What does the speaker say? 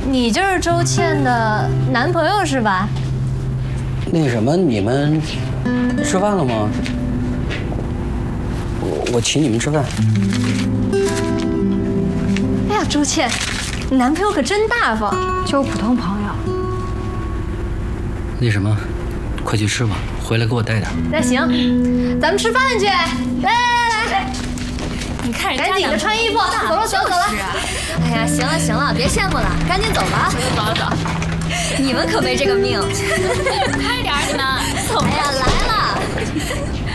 你就是周倩的男朋友是吧？ 那个什么，你们吃饭了吗？我请你们吃饭。 哎呀，周倩，你男朋友可真大方， 就普通朋友。 那什么，快去吃吧，回来给我带点。 那行，咱们吃饭去。来， 你看人家赶紧的穿衣服，走了。哎呀，行了，别羡慕了，赶紧走吧。 走。 你们可没这个命。 快点，你们。 哎呀，来了。